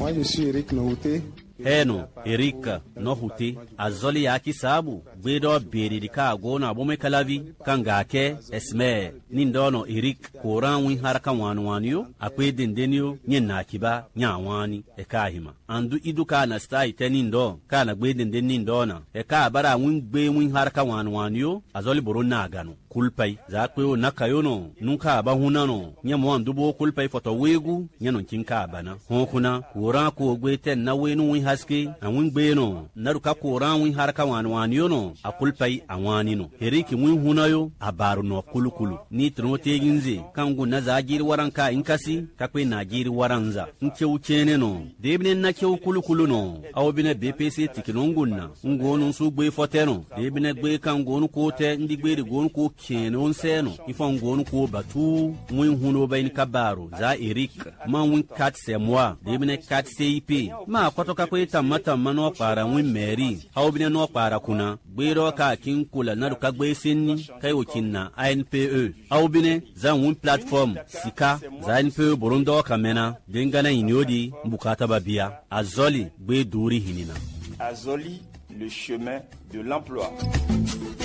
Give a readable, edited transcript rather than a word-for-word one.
Moi, je suis Eric Nohouté. Heno Erika Nohute azoli yaki sabu gbedo beri ka gona bome kalavi kangake esme nindono Erik koran wi haraka wanwaniyo akwe dendenio nyena kiba nyawani ekahima andu iduka na stai tenindo kana gbe dendenindo eka bara wi haraka wanwaniyo azoli borona agano kulpai za kweyo nakayono nunka ba hunano nyamo andubo kulpai foto wegu nyano kinka bana hokuna koran ko gweten na wenu wi haske awin gbeno naruka koran wi haraka wanwaniyo no akulpai awanino heriki wi hunayo abaru no kulukulu ni trote ginze kangu na zagiri waranka inkasi kakwe na giri waranza nke uchene no debne na ke kulukulu no awbine BPC tikinongunna ngonu su gbe foteno debne gbe kangonu kote ndi gbe gonu ko keno nseno ifon gonu ko batu wi huno bayin kabaru za Erik ma wi kat semwa debne kat CIP ma kwatoka kwe tamata mano para wi Mary awbine no para kuna gbero ka kinkula naruka gbe sinni kai wokinna ANPE awbine za wi platform sika za ANPE Burundo kamena dengana inyodi mbukata babia azoli gbe duri hinina Azoli le chemin de l'emploi.